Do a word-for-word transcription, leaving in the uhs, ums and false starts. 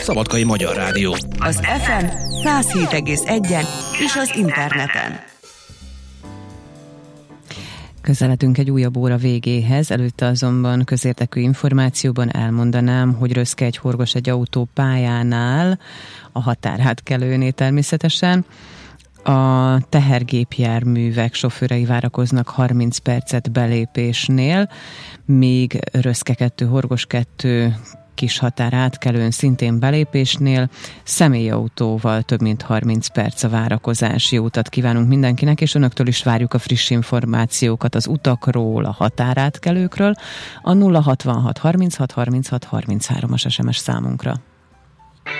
Szabadkai Magyar Rádió. Az ef em száz hét egész egyen és az interneten. Közeledünk egy újabb óra végéhez, előtte azonban közértekű információban elmondanám, hogy röszke egy horgos egy autó pályánál, a határátkelőnél természetesen. A tehergépjárművek sofőrei várakoznak harminc percet belépésnél, míg röszke kettő, horgos kettő kis határátkelőn szintén belépésnél, személyautóval több mint harminc perc a várakozás. Jó utat kívánunk mindenkinek, és önöktől is várjuk a friss információkat az utakról, a határátkelőkről. A nulla hatvanhat harminchat harminchat harminchárom as es em es számunkra.